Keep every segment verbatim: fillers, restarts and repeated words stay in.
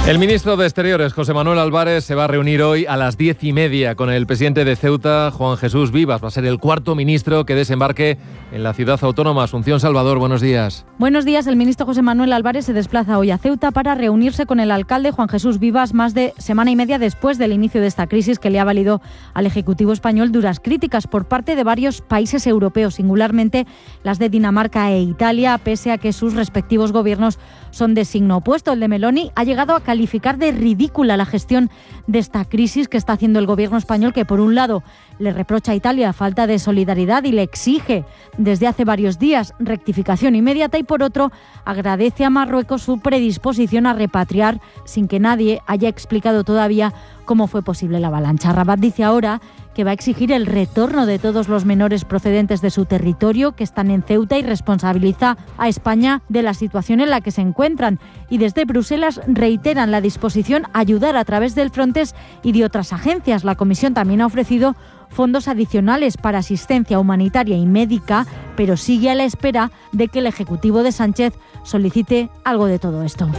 El ministro de Exteriores, José Manuel Álvarez, se va a reunir hoy a las diez y media con el presidente de Ceuta, Juan Jesús Vivas. Va a ser el cuarto ministro que desembarque en la ciudad autónoma. Asunción Salvador, buenos días. Buenos días. El ministro José Manuel Álvarez se desplaza hoy a Ceuta para reunirse con el alcalde Juan Jesús Vivas más de semana y media después del inicio de esta crisis que le ha valido al Ejecutivo español duras críticas por parte de varios países europeos, singularmente las de Dinamarca e Italia, pese a que sus respectivos gobiernos son de signo opuesto. El de Meloni ha llegado a calificar de ridícula la gestión de esta crisis que está haciendo el gobierno español, que por un lado le reprocha a Italia falta de solidaridad y le exige desde hace varios días rectificación inmediata, y por otro agradece a Marruecos su predisposición a repatriar sin que nadie haya explicado todavía cómo fue posible la avalancha. Rabat dice ahora que va a exigir el retorno de todos los menores procedentes de su territorio que están en Ceuta y responsabiliza a España de la situación en la que se encuentran. Y desde Bruselas reiteran la disposición a ayudar a través del Frontex y de otras agencias. La Comisión también ha ofrecido fondos adicionales para asistencia humanitaria y médica, pero sigue a la espera de que el Ejecutivo de Sánchez solicite algo de todo esto.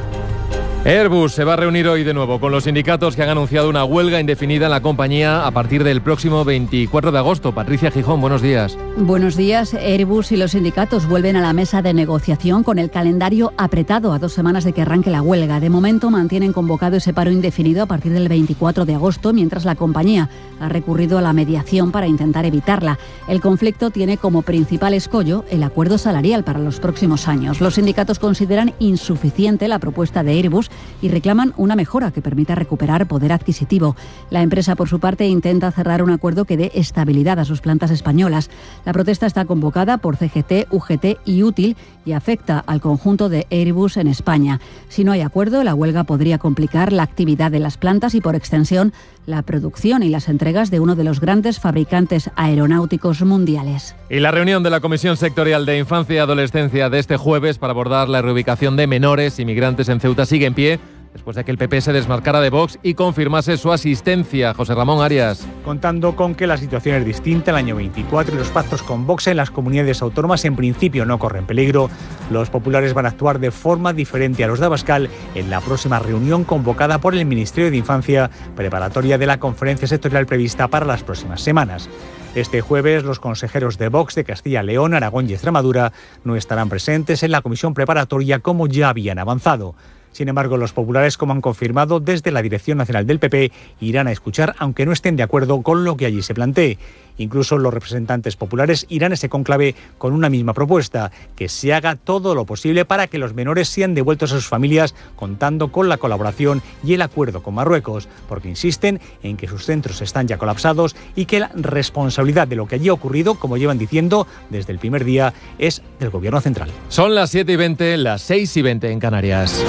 Airbus se va a reunir hoy de nuevo con los sindicatos que han anunciado una huelga indefinida en la compañía a partir del próximo veinticuatro de agosto. Patricia Gijón, buenos días. Buenos días. Airbus y los sindicatos vuelven a la mesa de negociación con el calendario apretado a dos semanas de que arranque la huelga. De momento mantienen convocado ese paro indefinido a partir del veinticuatro de agosto, mientras la compañía ha recurrido a la mediación para intentar evitarla. El conflicto tiene como principal escollo el acuerdo salarial para los próximos años. Los sindicatos consideran insuficiente la propuesta de Airbus y reclaman una mejora que permita recuperar poder adquisitivo. La empresa, por su parte, intenta cerrar un acuerdo que dé estabilidad a sus plantas españolas. La protesta está convocada por C G T, U G T y Útil y afecta al conjunto de Airbus en España. Si no hay acuerdo, la huelga podría complicar la actividad de las plantas y, por extensión, la producción y las entregas de uno de los grandes fabricantes aeronáuticos mundiales. Y la reunión de la Comisión Sectorial de Infancia y Adolescencia de este jueves para abordar la reubicación de menores inmigrantes en Ceuta sigue en pie, después de que el P P se desmarcara de Vox y confirmase su asistencia. José Ramón Arias. Contando con que la situación es distinta el año veinticuatro y los pactos con Vox en las comunidades autónomas en principio no corren peligro, los populares van a actuar de forma diferente a los de Abascal en la próxima reunión convocada por el Ministerio de Infancia, preparatoria de la conferencia sectorial prevista para las próximas semanas. Este jueves, los consejeros de Vox de Castilla, León, Aragón y Extremadura no estarán presentes en la comisión preparatoria como ya habían avanzado. Sin embargo, los populares, como han confirmado desde la Dirección Nacional del P P, irán a escuchar aunque no estén de acuerdo con lo que allí se plantee. Incluso los representantes populares irán a ese cónclave con una misma propuesta, que se haga todo lo posible para que los menores sean devueltos a sus familias, contando con la colaboración y el acuerdo con Marruecos, porque insisten en que sus centros están ya colapsados y que la responsabilidad de lo que allí ha ocurrido, como llevan diciendo desde el primer día, es del Gobierno central. Son las siete y veinte, las seis y veinte en Canarias.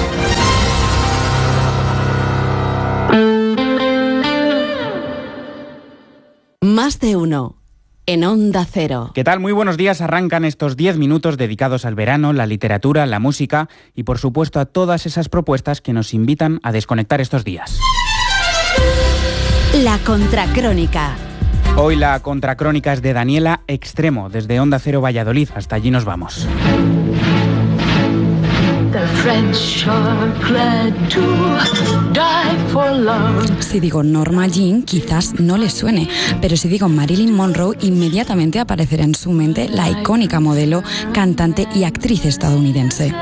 Más de uno. En Onda Cero. ¿Qué tal? Muy buenos días. Arrancan estos diez minutos dedicados al verano, la literatura, la música y, por supuesto, a todas esas propuestas que nos invitan a desconectar estos días. La Contracrónica. Hoy la Contracrónica es de Daniela Extremo, desde Onda Cero Valladolid. Hasta allí nos vamos. Si digo Norma Jean, quizás no les suene, pero si digo Marilyn Monroe, inmediatamente aparecerá en su mente la icónica modelo, cantante y actriz estadounidense.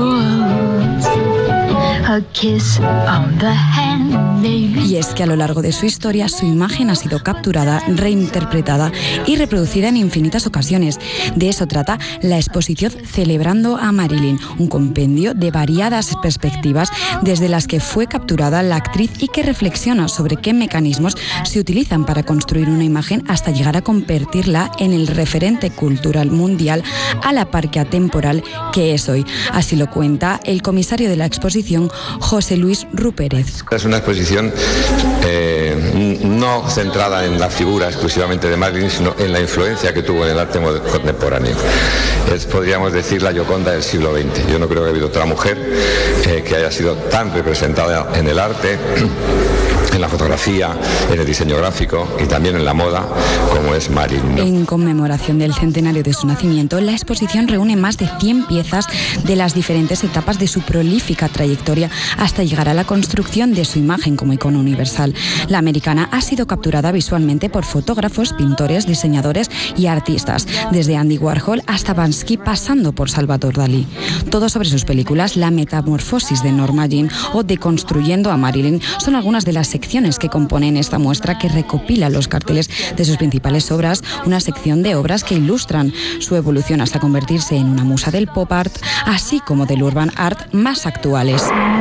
Y es que a lo largo de su historia su imagen ha sido capturada, reinterpretada y reproducida en infinitas ocasiones. De eso trata la exposición Celebrando a Marilyn, un compendio de variadas perspectivas desde las que fue capturada la actriz y que reflexiona sobre qué mecanismos se utilizan para construir una imagen hasta llegar a convertirla en el referente cultural mundial a la par que atemporal que es hoy. Así lo cuenta el comisario de la exposición, José Luis Rupérez. Es una exposición eh, no centrada en la figura exclusivamente de Marilyn, sino en la influencia que tuvo en el arte contemporáneo. Es, podríamos decir, la Gioconda del siglo veinte. Yo no creo que haya habido otra mujer eh, que haya sido tan representada en el arte en la fotografía, en el diseño gráfico y también en la moda, como es Marilyn. En conmemoración del centenario de su nacimiento, la exposición reúne más de cien piezas de las diferentes etapas de su prolífica trayectoria hasta llegar a la construcción de su imagen como icono universal. La americana ha sido capturada visualmente por fotógrafos, pintores, diseñadores y artistas, desde Andy Warhol hasta Banksy, pasando por Salvador Dalí. Todo sobre sus películas, La metamorfosis de Norma Jean o Deconstruyendo a Marilyn, son algunas de las secciones que componen esta muestra que recopila los carteles de sus principales obras, una sección de obras que ilustran su evolución hasta convertirse en una musa del pop art, así como del urban art más actuales.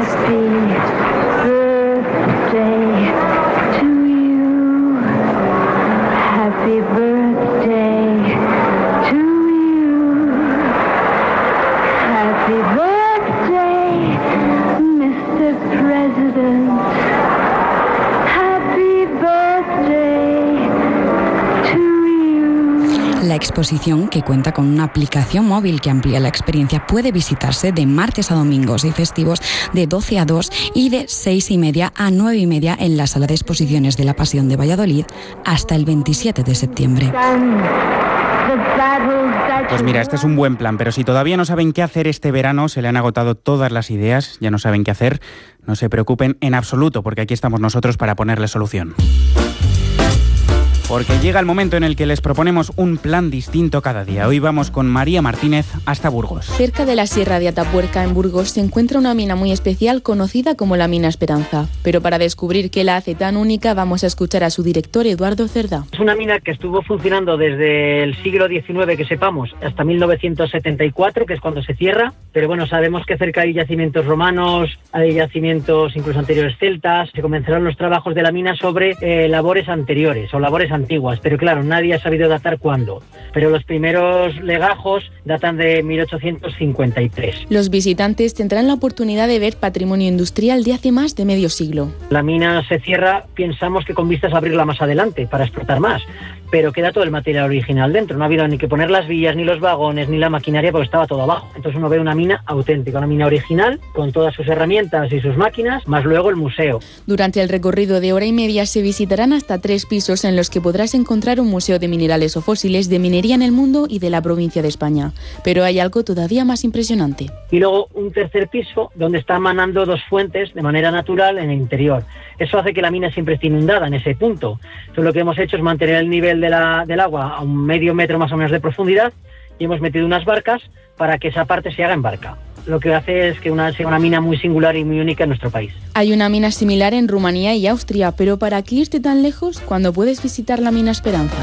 La exposición, que cuenta con una aplicación móvil que amplía la experiencia, puede visitarse de martes a domingos y festivos de doce a dos y de seis y media a nueve y media en la Sala de Exposiciones de la Pasión de Valladolid hasta el veintisiete de septiembre. Pues mira, este es un buen plan, pero si todavía no saben qué hacer este verano, se le han agotado todas las ideas, ya no saben qué hacer, no se preocupen en absoluto, porque aquí estamos nosotros para ponerle solución. Porque llega el momento en el que les proponemos un plan distinto cada día. Hoy vamos con María Martínez hasta Burgos. Cerca de la Sierra de Atapuerca, en Burgos, se encuentra una mina muy especial conocida como la Mina Esperanza. Pero para descubrir qué la hace tan única, vamos a escuchar a su director, Eduardo Cerdá. Es una mina que estuvo funcionando desde el siglo diecinueve, que sepamos, hasta mil novecientos setenta y cuatro, que es cuando se cierra. Pero bueno, sabemos que cerca hay yacimientos romanos, hay yacimientos incluso anteriores celtas. Se comenzaron los trabajos de la mina sobre eh, labores anteriores o labores antiguas, pero claro, nadie ha sabido datar cuándo. Pero los primeros legajos datan de mil ochocientos cincuenta y tres. Los visitantes tendrán la oportunidad de ver patrimonio industrial de hace más de medio siglo. La mina se cierra, pensamos que con vistas a abrirla más adelante para explotar más, pero queda todo el material original dentro. No ha habido ni que poner las vías, ni los vagones, ni la maquinaria, porque estaba todo abajo. Entonces uno ve una mina auténtica, una mina original, con todas sus herramientas y sus máquinas, más luego el museo. Durante el recorrido de hora y media se visitarán hasta tres pisos en los que podrás encontrar un museo de minerales o fósiles, de minería en el mundo y de la provincia de España. Pero hay algo todavía más impresionante. Y luego un tercer piso donde están manando dos fuentes de manera natural en el interior. Eso hace que la mina siempre esté inundada en ese punto. Entonces lo que hemos hecho es mantener el nivel de la, del agua a un medio metro más o menos de profundidad y hemos metido unas barcas para que esa parte se haga en barca. Lo que hace es que una, sea una mina muy singular y muy única en nuestro país. Hay una mina similar en Rumanía y Austria, pero ¿para qué irte tan lejos cuando puedes visitar la Mina Esperanza?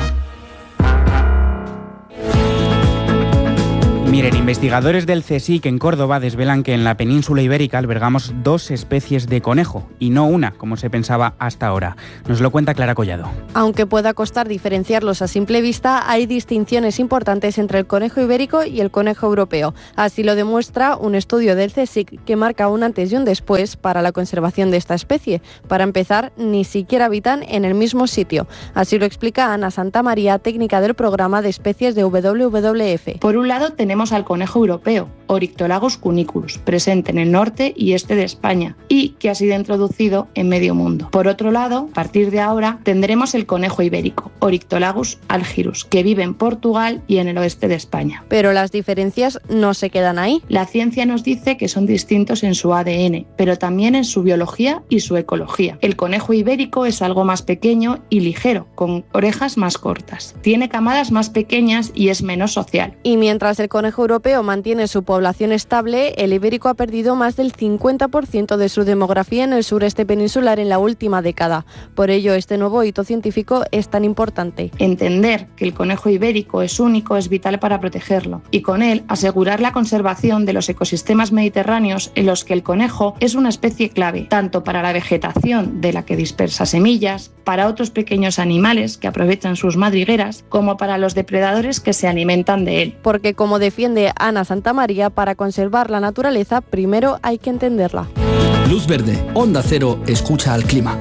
Miren, investigadores del CSIC en Córdoba desvelan que en la península ibérica albergamos dos especies de conejo, y no una, como se pensaba hasta ahora. Nos lo cuenta Clara Collado. Aunque pueda costar diferenciarlos a simple vista, hay distinciones importantes entre el conejo ibérico y el conejo europeo. Así lo demuestra un estudio del CSIC que marca un antes y un después para la conservación de esta especie. Para empezar, ni siquiera habitan en el mismo sitio. Así lo explica Ana Santamaría, técnica del programa de especies de W W F. Por un lado tenemos al conejo europeo, Oryctolagus cuniculus, presente en el norte y este de España y que ha sido introducido en medio mundo. Por otro lado, a partir de ahora tendremos el conejo ibérico, Oryctolagus algirus, que vive en Portugal y en el oeste de España. Pero las diferencias no se quedan ahí. La ciencia nos dice que son distintos en su A D N, pero también en su biología y su ecología. El conejo ibérico es algo más pequeño y ligero, con orejas más cortas. Tiene camadas más pequeñas y es menos social. Y mientras el conejo europeo mantiene su población estable, el ibérico ha perdido más del cincuenta por ciento de su demografía en el sureste peninsular en la última década. Por ello, este nuevo hito científico es tan importante. Entender que el conejo ibérico es único es vital para protegerlo y con él asegurar la conservación de los ecosistemas mediterráneos en los que el conejo es una especie clave, tanto para la vegetación de la que dispersa semillas, para otros pequeños animales que aprovechan sus madrigueras, como para los depredadores que se alimentan de él. Porque, como defiende Ana Santamaría, para conservar la naturaleza primero hay que entenderla. Luz Verde, Onda Cero, escucha al clima.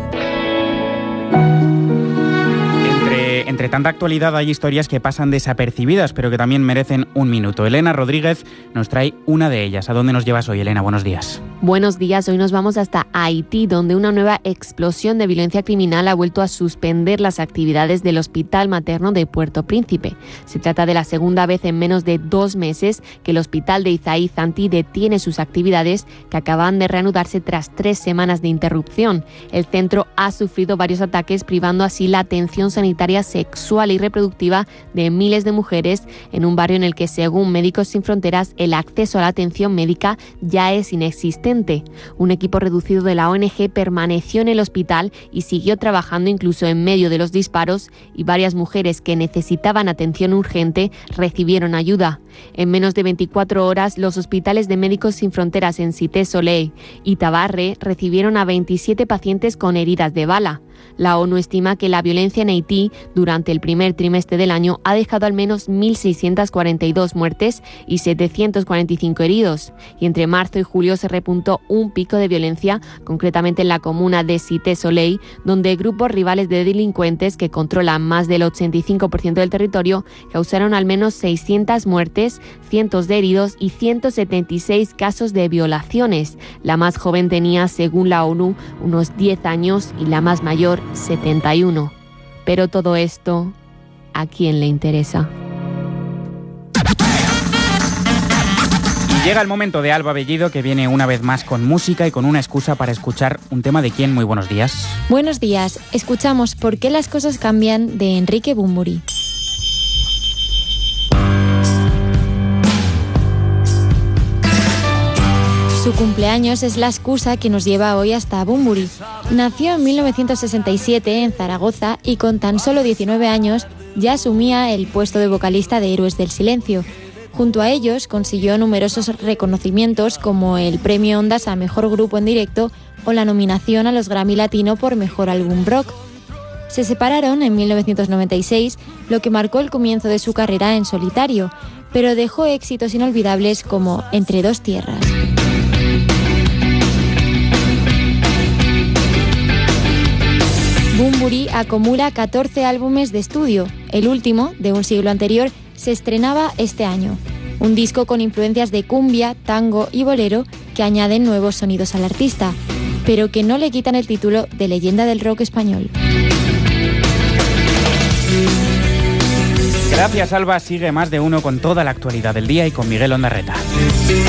Entre, entre tanta actualidad hay historias que pasan desapercibidas, pero que también merecen un minuto. Elena Rodríguez nos trae una de ellas. ¿A dónde nos llevas hoy, Elena? Buenos días. Buenos días, hoy nos vamos hasta Haití, donde una nueva explosión de violencia criminal ha vuelto a suspender las actividades del Hospital Materno de Puerto Príncipe. Se trata de la segunda vez en menos de dos meses que el Hospital de Isaí Zantí detiene sus actividades, que acaban de reanudarse tras tres semanas de interrupción. El centro ha sufrido varios ataques, privando así la atención sanitaria sexual y reproductiva de miles de mujeres en un barrio en el que, según Médicos Sin Fronteras, el acceso a la atención médica ya es inexistente. Un equipo reducido de la O N G permaneció en el hospital y siguió trabajando incluso en medio de los disparos, y varias mujeres que necesitaban atención urgente recibieron ayuda. En menos de veinticuatro horas, los hospitales de Médicos Sin Fronteras en Cité Soleil y Tabarre recibieron a veintisiete pacientes con heridas de bala. La ONU estima que la violencia en Haití durante el primer trimestre del año ha dejado al menos mil seiscientas cuarenta y dos muertes y setecientos cuarenta y cinco heridos. Y entre marzo y julio se repuntó un pico de violencia, concretamente en la comuna de Cité Soleil, donde grupos rivales de delincuentes que controlan más del ochenta y cinco por ciento del territorio causaron al menos seiscientas muertes, cientos de heridos y ciento setenta y seis casos de violaciones. La más joven tenía, según la ONU, unos diez años y la más mayor setenta y uno. Pero todo esto, ¿a quién le interesa? Y llega el momento de Alba Bellido, que viene una vez más con música y con una excusa para escuchar un tema de quién. Muy buenos días. Buenos días. Escuchamos ¿Por qué las cosas cambian?, de Enrique Bunbury. Su cumpleaños es la excusa que nos lleva hoy hasta Bunbury. Nació en mil novecientos sesenta y siete en Zaragoza y con tan solo diecinueve años ya asumía el puesto de vocalista de Héroes del Silencio. Junto a ellos consiguió numerosos reconocimientos como el Premio Ondas a Mejor Grupo en Directo o la nominación a los Grammy Latino por Mejor Álbum Rock. Se separaron en mil novecientos noventa y seis, lo que marcó el comienzo de su carrera en solitario, pero dejó éxitos inolvidables como Entre dos tierras. Bunbury acumula catorce álbumes de estudio. El último, de un siglo anterior, se estrenaba este año. Un disco con influencias de cumbia, tango y bolero que añaden nuevos sonidos al artista, pero que no le quitan el título de leyenda del rock español. Gracias, Alba. Sigue Más de Uno con toda la actualidad del día y con Miguel Ondarreta.